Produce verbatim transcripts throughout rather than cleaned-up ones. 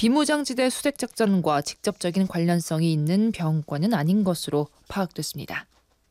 비무장지대 수색작전과 직접적인 관련성이 있는 병권은 아닌 것으로 파악됐습니다.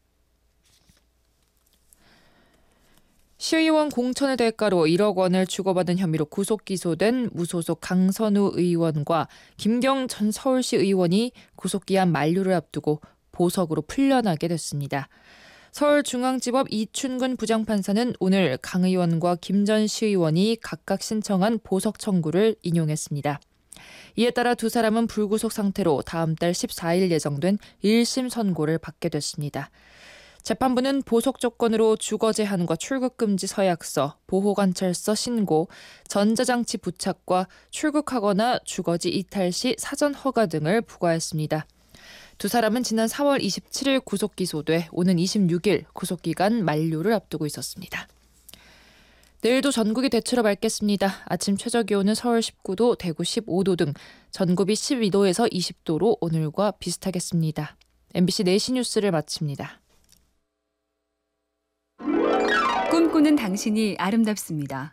시의원 공천의 대가로 일억 원을 주고받은 혐의로 구속 기소된 무소속 강선우 의원과 김경 전 서울시 의원이 구속기한 만료를 앞두고 보석으로 풀려나게 됐습니다. 서울중앙지법 이춘근 부장판사는 오늘 강 의원과 김 전 시의원이 각각 신청한 보석 청구를 인용했습니다. 이에 따라 두 사람은 불구속 상태로 다음 달 십사 일 예정된 일 심 선고를 받게 됐습니다. 재판부는 보석 조건으로 주거 제한과 출국 금지 서약서, 보호관찰서 신고, 전자장치 부착과 출국하거나 주거지 이탈 시 사전 허가 등을 부과했습니다. 두 사람은 지난 사월 이십칠일 구속 기소돼 오는 이십육 일 구속기간 만료를 앞두고 있었습니다. 내일도 전국이 대체로 맑겠습니다. 아침 최저기온은 서울 십구 도, 대구 십오 도 등 전국이 십이 도에서 이십 도로 오늘과 비슷하겠습니다. 엠비씨 내시 뉴스를 마칩니다. 꿈꾸는 당신이 아름답습니다.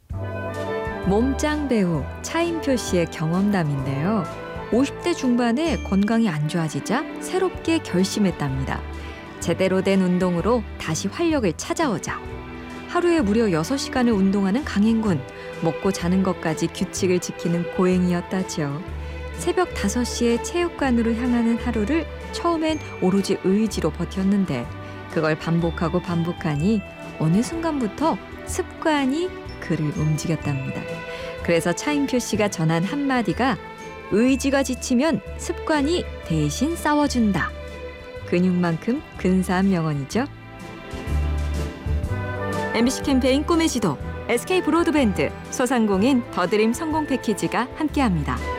몸짱 배우 차인표 씨의 경험담인데요. 오십 대 중반에 건강이 안 좋아지자 새롭게 결심했답니다. 제대로 된 운동으로 다시 활력을 찾아오자. 하루에 무려 여섯 시간을 운동하는 강행군. 먹고 자는 것까지 규칙을 지키는 고행이었다지요. 새벽 다섯 시에 체육관으로 향하는 하루를 처음엔 오로지 의지로 버텼는데 그걸 반복하고 반복하니 어느 순간부터 습관이 그를 움직였답니다. 그래서 차인표 씨가 전한 한마디가 의지가 지치면 습관이 대신 싸워준다. 근육만큼 근사한 명언이죠. 엠비씨 캠페인 꿈의 지도, 에스케이 브로드밴드, 소상공인 더드림 성공 패키지가 함께합니다.